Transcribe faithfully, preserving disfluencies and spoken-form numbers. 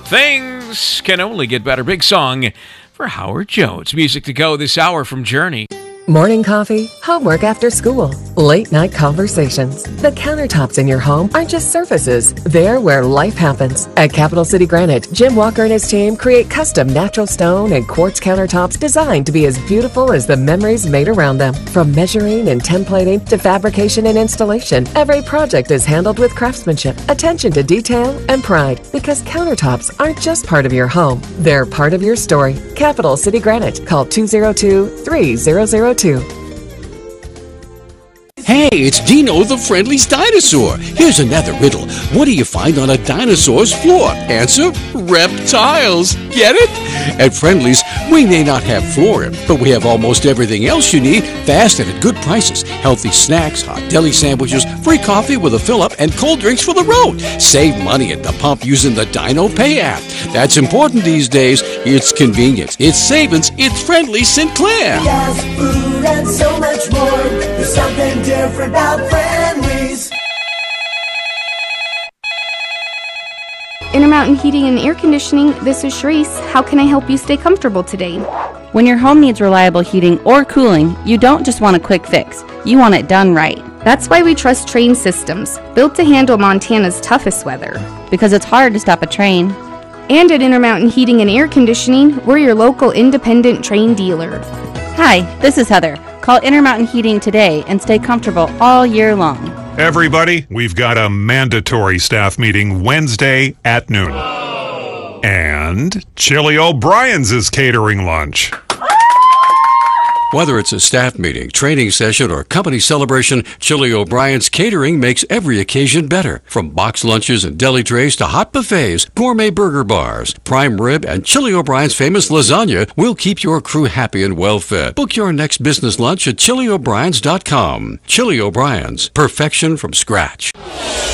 Things can only get better. Big song for Howard Jones. Music to go this hour from Journey. Morning coffee, homework after school, late night conversations. The countertops in your home aren't just surfaces. They're where life happens. At Capital City Granite, Jim Walker and his team create custom natural stone and quartz countertops designed to be as beautiful as the memories made around them. From measuring and templating to fabrication and installation, every project is handled with craftsmanship, attention to detail, and pride. Because countertops aren't just part of your home, they're part of your story. Capital City Granite. Call two oh two, three thousand two. Hey, it's Dino the Friendly's Dinosaur. Here's another riddle. What do you find on a dinosaur's floor? Answer, reptiles. Get it? At Friendly's, we may not have flooring, but we have almost everything else you need, fast and at good prices. Healthy snacks, hot deli sandwiches, free coffee with a fill-up, and cold drinks for the road. Save money at the pump using the Dino Pay app. That's important these days. It's convenience. It's savings. It's Friendly Sinclair. Yes, food and so much more. There's something different about Friendly's. Intermountain Heating and Air Conditioning, this is Sharice. How can I help you stay comfortable today? When your home needs reliable heating or cooling, you don't just want a quick fix. You want it done right. That's why we trust Train Systems, built to handle Montana's toughest weather. Because it's hard to stop a train. And at Intermountain Heating and Air Conditioning, we're your local independent Train dealer. Hi, this is Heather. Call Intermountain Heating today and stay comfortable all year long. Everybody, we've got a mandatory staff meeting Wednesday at noon. And Chili O'Brien's is catering lunch. Whether it's a staff meeting, training session, or company celebration, Chili O'Brien's Catering makes every occasion better. From box lunches and deli trays to hot buffets, gourmet burger bars, prime rib, and Chili O'Brien's famous lasagna will keep your crew happy and well-fed. Book your next business lunch at chili o'briens dot com. Chili O'Brien's, perfection from scratch.